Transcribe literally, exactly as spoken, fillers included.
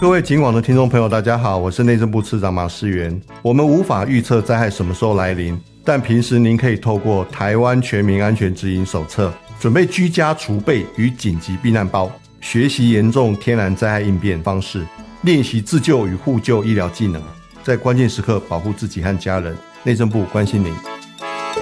各位警网的听众朋友大家好，我是内政部次长马世元。我们无法预测灾害什么时候来临，但平时您可以透过台湾全民安全指引手册准备居家储备与紧急避难包，学习严重天然灾害应变方式，练习自救与互救医疗技能，在关键时刻保护自己和家人。内政部关心您。